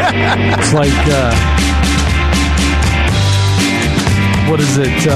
It's like, what is it?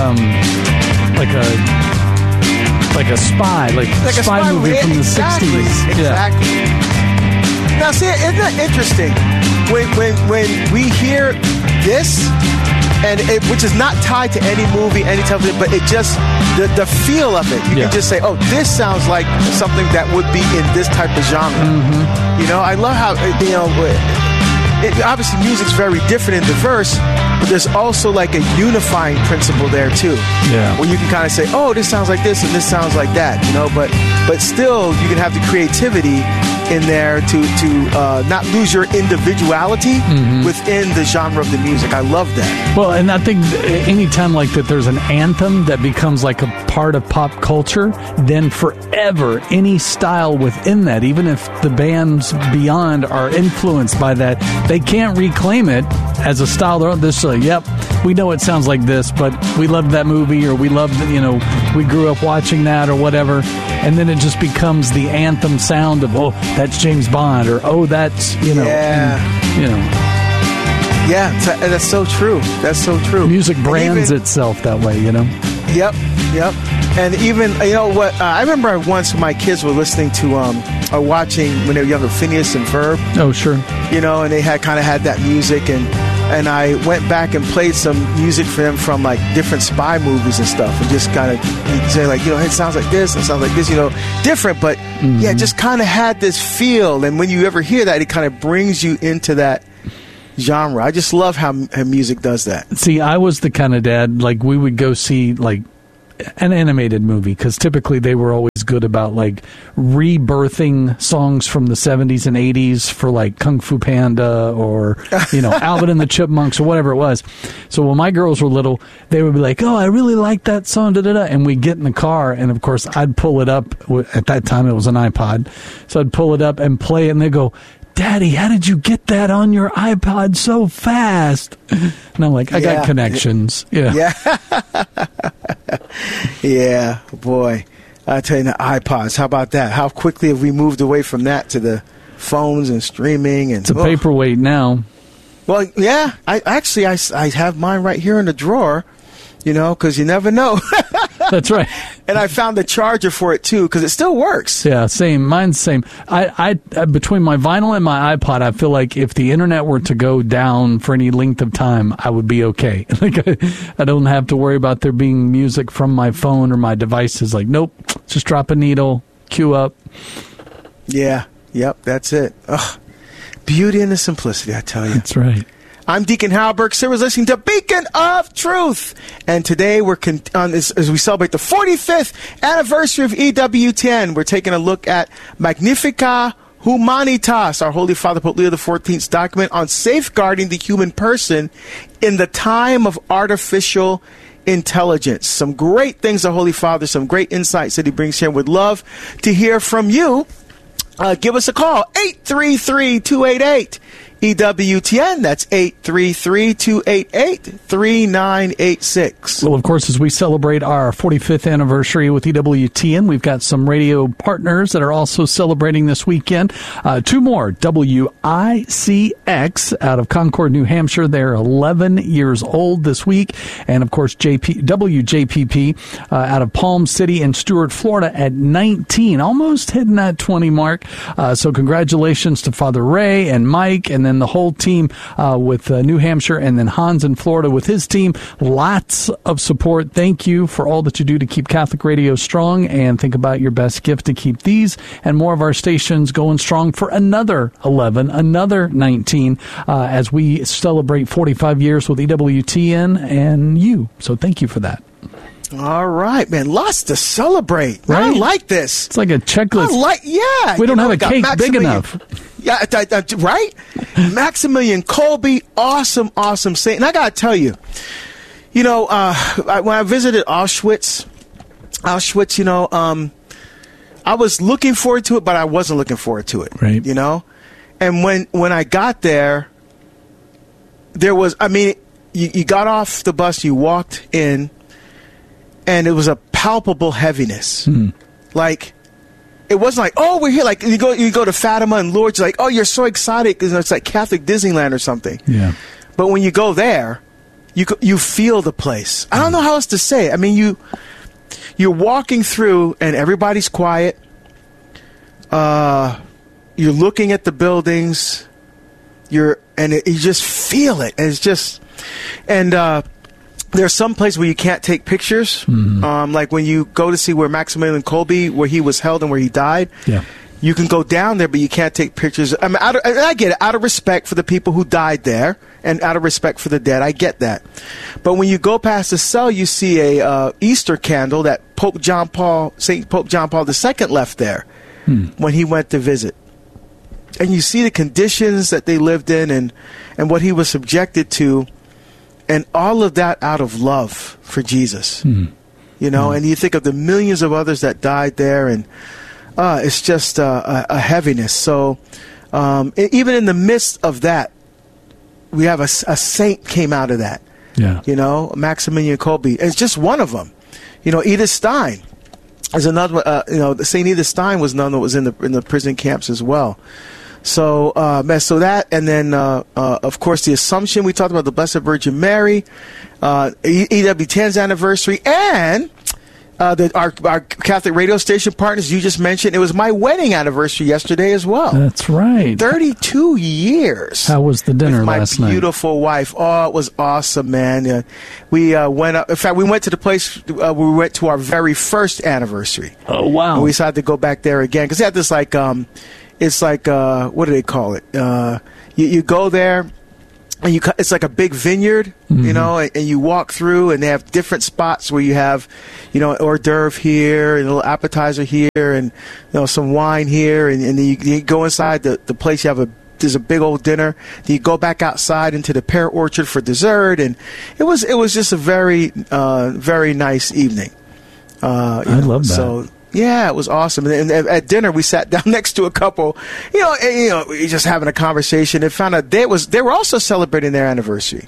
Like a spy, like a spy movie from the 60s. Exactly. Now, see, isn't that interesting? When we hear this, which is not tied to any movie, any television, but it just, the feel of it, you can just say, oh, this sounds like something that would be in this type of genre. Mm-hmm. You know, I love how, obviously music's very different and diverse, but there's also like a unifying principle there too. Yeah. Where you can kind of say, oh, this sounds like this and this sounds like that, you know, but still you can have the creativity in there to not lose your individuality within the genre of the music. I love that. Well, and I think anytime like that there's an anthem that becomes like a part of pop culture, then forever any style within that, even if the bands beyond are influenced by that, they can't reclaim it as a style. Yep, we know it sounds like this, but we loved that movie, or we loved, we grew up watching that or whatever, and then it just becomes the anthem sound of, oh, that's James Bond, or oh, that's, Yeah, that's so true. That's so true. Music brands itself that way, Yep. And even, what, I remember once my kids were listening to, or watching when they were younger, Phineas and Ferb. Oh, sure. And they had that music, and I went back and played some music for them from like different spy movies and stuff, and just kind of say like, it sounds like this, it sounds like this, different, but yeah, just kind of had this feel. And when you ever hear that, it kind of brings you into that genre. I just love how music does that. See, I was the kind of dad, like we would go see like an animated movie, because typically they were always good about like rebirthing songs from the 70s and 80s for like Kung Fu Panda or Alvin and the Chipmunks or whatever it was. So when my girls were little, they would be like, oh, I really like that song, and we'd get in the car, and of course I'd pull it up. At that time it was an iPod, so I'd pull it up and play it, and they'd go, Daddy, how did you get that on your iPod so fast? And I'm like, I got connections. Yeah. Yeah, boy. I tell you, the iPods, how about that? How quickly have we moved away from that to the phones and streaming? And it's a paperweight now. Well, yeah. I have mine right here in the drawer, because you never know. That's right. And I found the charger for it too, because it still works. Yeah, same. Mine's same. I between my vinyl and my iPod, I feel like if the internet were to go down for any length of time, I would be okay. Like I don't have to worry about there being music from my phone or my devices. Like, nope, just drop a needle, cue up. Yeah. Yep. That's it. Ugh. Beauty and the simplicity, I tell you. That's right. I'm Deacon Hal Burke. Sarah's listening to Beacon of Truth. And today, as we celebrate the 45th anniversary of EWTN, we're taking a look at Magnificat Humanitas, our Holy Father Pope Leo XIV's document on safeguarding the human person in the time of artificial intelligence. Some great things, the Holy Father, some great insights that he brings here. Would love to hear from you. Give us a call, 833-288. EWTN, that's 833-288-3986. Well, of course, as we celebrate our 45th anniversary with EWTN, we've got some radio partners that are also celebrating this weekend. Two more, WICX out of Concord, New Hampshire. They're 11 years old this week. And, of course, WJPP out of Palm City and Stuart, Florida at 19, almost hitting that 20 mark. So congratulations to Father Ray and Mike, and then the whole team with New Hampshire, and then Hans in Florida with his team. Lots of support. Thank you for all that you do to keep Catholic radio strong, and think about your best gift to keep these and more of our stations going strong for another 11, another 19, as we celebrate 45 years with EWTN and you. So thank you for that. All right, man. Lots to celebrate. Right? I like this. It's like a checklist. We don't have a cake big enough. Yeah, right? Maximilian Kolbe, awesome saint. And I got to tell you, when I visited Auschwitz, I was looking forward to it, but I wasn't looking forward to it. Right. And when I got there was, you got off the bus, you walked in, and it was a palpable heaviness. Like, it wasn't like, oh, we're here. Like you go to Fatima and Lourdes, you're like, oh, you're so excited because it's like Catholic Disneyland or something. Yeah. But when you go there, you feel the place. I don't know how else to say it. I mean, you're walking through and everybody's quiet. You're looking at the buildings. You just feel it. And it's just, and there's some place where you can't take pictures. Mm-hmm. Like when you go to see where Maximilian Kolbe, where he was held and where he died. Yeah. You can go down there, but you can't take pictures. I mean, I get it. Out of respect for the people who died there, and out of respect for the dead, I get that. But when you go past the cell, you see a Easter candle that St. Pope John Paul II left there when he went to visit. And you see the conditions that they lived in and what he was subjected to, and all of that out of love for Jesus. You know, and you think of the millions of others that died there, and it's just a heaviness. So even in the midst of that, we have a saint came out of that. Yeah. You know, Maximilian Kolbe. It's just one of them. You know, Edith Stein is another. Saint Edith Stein was none that was in the prison camps as well. So so that, and then of course the Assumption. We talked about the Blessed Virgin Mary, EWTN's anniversary, and our Catholic radio station partners you just mentioned. It was my wedding anniversary yesterday as well. That's right. 32 years. How was the dinner last night? My beautiful wife. Oh, it was awesome, man. We went up. In fact, we went to the place we went to our very first anniversary. Oh, wow. And we decided to go back there again because they had this like it's like what do they call it? You go there. And it's like a big vineyard, you know, and you walk through, and they have different spots where you have, you know, hors d'oeuvre here, and a little appetizer here, and, you know, some wine here, and then you go inside the place. There's a big old dinner. Then you go back outside into the pear orchard for dessert, and it was just a very very nice evening. I love that. So. Yeah, it was awesome. And at dinner, we sat down next to a couple, we just having a conversation, and found out they were also celebrating their anniversary.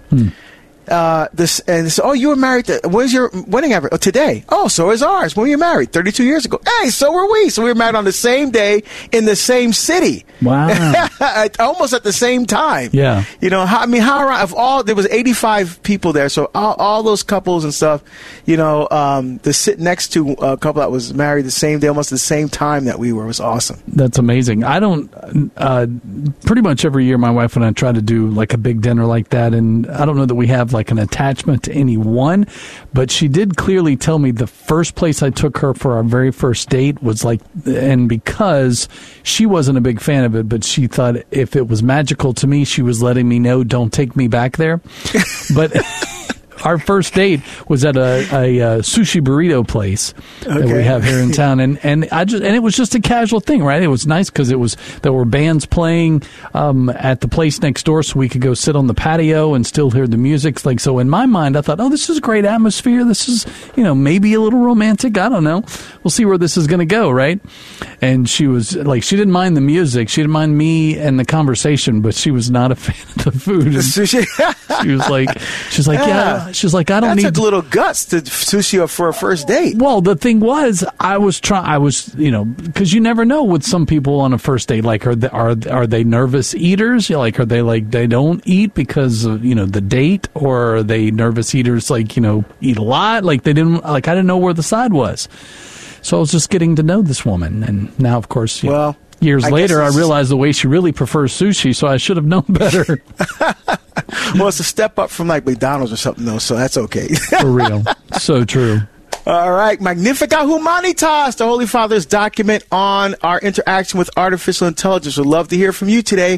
Oh, you were married. When's your wedding anniversary? Oh, today. Oh, so is ours. When were you married? 32 years ago. Hey, so were we. So we were married on the same day in the same city. Wow. Almost at the same time. Yeah. You know, there was 85 people there. So all those couples and stuff, you know, to sit next to a couple that was married the same day, almost the same time that we were, was awesome. That's amazing. I don't, pretty much every year my wife and I try to do like a big dinner like that. And I don't know that we have like an attachment to any one, but she did clearly tell me the first place I took her for our very first date was like, and because she wasn't a big fan of it, but she thought if it was magical to me, she was letting me know, don't take me back there. But our first date was at a sushi burrito place that we have here in town, and it was just a casual thing, right? It was nice because there were bands playing at the place next door, so we could go sit on the patio and still hear the music. Like, so in my mind, I thought, oh, this is a great atmosphere. This is, maybe a little romantic. I don't know. We'll see where this is going to go, right? And she was like, she didn't mind the music, she didn't mind me and the conversation, but she was not a fan of the food. And she's like, yeah. She's like, I don't need. That took a little guts to sushi for a first date. Well, the thing was, because you never know with some people on a first date. Like, are they nervous eaters? Like, are they like they don't eat because of the date, or are they nervous eaters? Like, eat a lot. Like I didn't know where the side was. So I was just getting to know this woman, and now, of course, years later, I realized the way she really prefers sushi, so I should have known better. Well, it's a step up from like McDonald's or something, though, so that's okay. For real. So true. All right. Magnificat Humanitas, the Holy Father's document on our interaction with artificial intelligence. We'd love to hear from you today.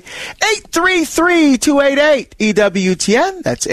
833-288-EWTN. That's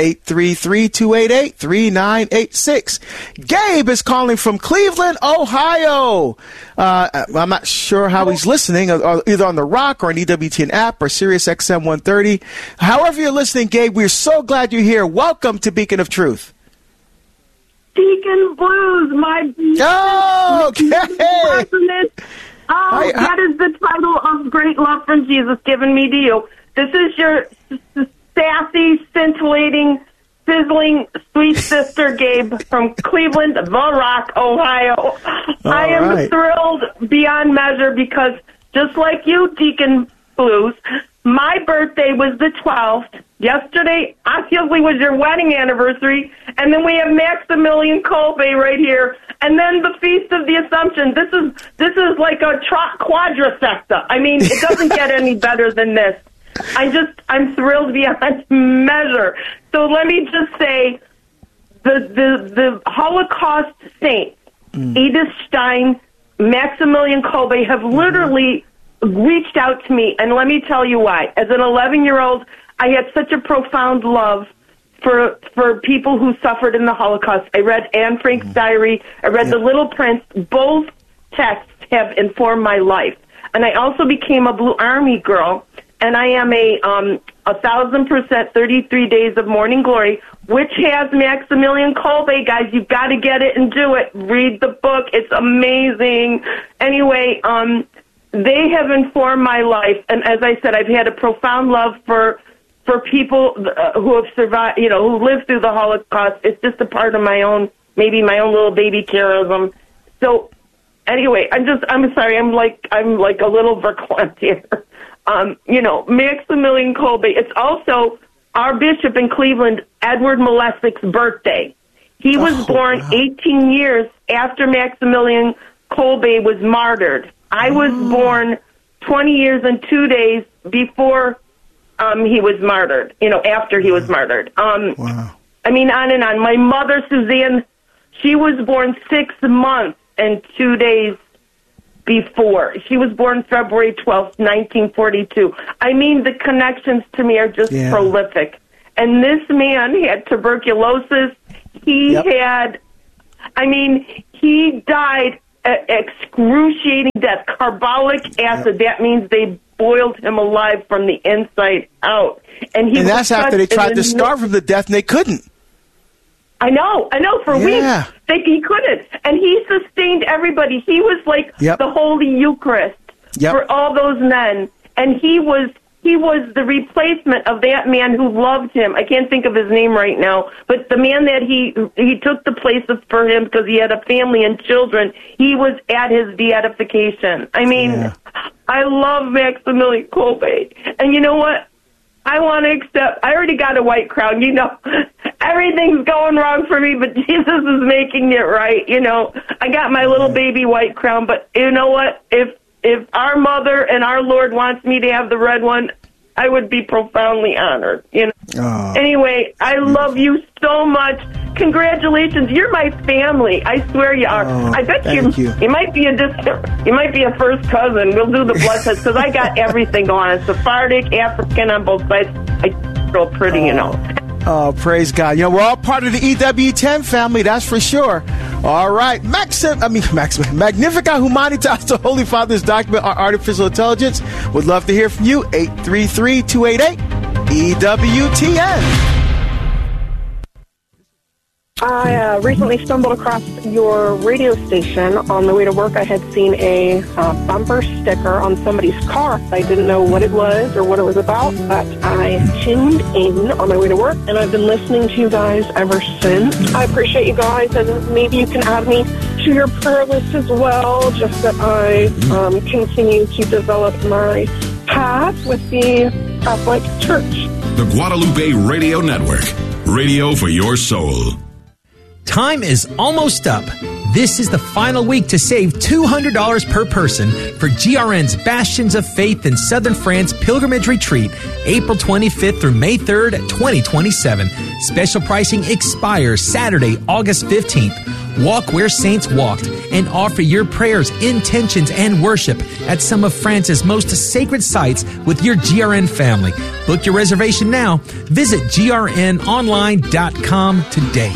833-288-3986. Gabe is calling from Cleveland, Ohio. I'm not sure how he's listening, either on the Rock or an EWTN app or Sirius XM 130. However you're listening, Gabe, we're so glad you're here. Welcome to Beacon of Truth. Deacon Blues, my okay. That is the title of great love from Jesus given me to you. This is your sassy, scintillating sizzling sweet sister Gabe from Cleveland, The Rock, Ohio. I am thrilled beyond measure because just like you, Deacon Blues, my birthday was the 12th. Yesterday, obviously, was your wedding anniversary, and then we have Maximilian Kolbe right here, and then the Feast of the Assumption. This is like a quadrifecta. I mean, it doesn't get any better than this. I'm thrilled beyond measure. So let me just say, the Holocaust saints, Edith Stein, Maximilian Kolbe, have literally reached out to me, and let me tell you why. As an 11-year-old, I had such a profound love for people who suffered in the Holocaust. I read Anne Frank's diary. I read The Little Prince. Both texts have informed my life. And I also became a Blue Army girl, and I am a 1,000% 33 Days of Morning Glory, which has Maximilian Kolbe. Guys, you've got to get it and do it. Read the book. It's amazing. Anyway, they have informed my life, and as I said, I've had a profound love for people who have survived, who lived through the Holocaust. It's just a part of my own little baby terrorism. So, anyway, I'm sorry, I'm like a little verklempt here. Maximilian Kolbe. It's also our bishop in Cleveland, Edward Malesik's birthday. He was born 18 years after Maximilian Kolbe was martyred. I was born 20 years and 2 days before he was martyred, after he was martyred. Wow. I mean, on and on. My mother, Suzanne, she was born 6 months and 2 days before. She was born February 12th, 1942. I mean, the connections to me are just prolific. And this man had tuberculosis. He died excruciating death, carbolic acid. That means they boiled him alive from the inside out. And that's after they tried to starve him to death, and they couldn't. I know, for weeks. He couldn't. And he sustained everybody. He was like the Holy Eucharist for all those men. And he was the replacement of that man who loved him. I can't think of his name right now, but the man that he took the place for him because he had a family and children. He was at his beatification. I mean, I love Maximilian Kolbe. And you know what? I want to accept. I already got a white crown. Everything's going wrong for me, but Jesus is making it right. I got my little baby white crown, but you know what? If our mother and our Lord wants me to have the red one, I would be profoundly honored. Anyway, I love you so much. Congratulations, you're my family. I swear you are. I bet you might be a first cousin. We'll do the blood test because I got everything going on. Sephardic, African on both sides. I real pretty, Oh, praise God. We're all part of the EWTN family, that's for sure. All right. Magnificat Humanitas, the Holy Father's document on artificial intelligence. Would love to hear from you. 833-288-EWTN. I recently stumbled across your radio station. On the way to work, I had seen a bumper sticker on somebody's car. I didn't know what it was or what it was about, but I tuned in on my way to work, and I've been listening to you guys ever since. I appreciate you guys, and maybe you can add me to your prayer list as well, just that I continue to develop my path with the Catholic Church. The Guadalupe Radio Network. Radio for your soul. Time is almost up. This is the final week to save $200 per person for GRN's Bastions of Faith in Southern France Pilgrimage Retreat, April 25th through May 3rd, 2027. Special pricing expires Saturday, August 15th. Walk where saints walked and offer your prayers, intentions, and worship at some of France's most sacred sites with your GRN family. Book your reservation now. Visit grnonline.com today.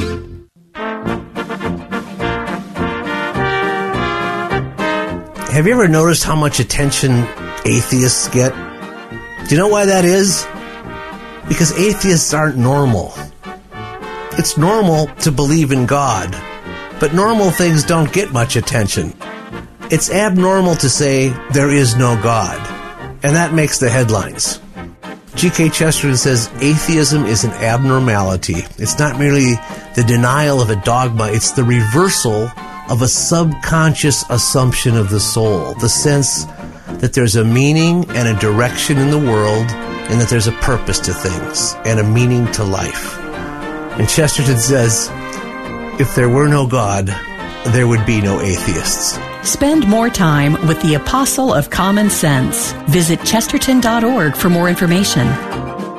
Have you ever noticed how much attention atheists get? Do you know why that is? Because atheists aren't normal. It's normal to believe in God, but normal things don't get much attention. It's abnormal to say there is no God, and that makes the headlines. G.K. Chesterton says, atheism is an abnormality. It's not merely the denial of a dogma, it's the reversal of a subconscious assumption of the soul, the sense that there's a meaning and a direction in the world, and that there's a purpose to things and a meaning to life. And Chesterton says, if there were no God, there would be no atheists. Spend more time with the Apostle of Common Sense. Visit Chesterton.org for more information.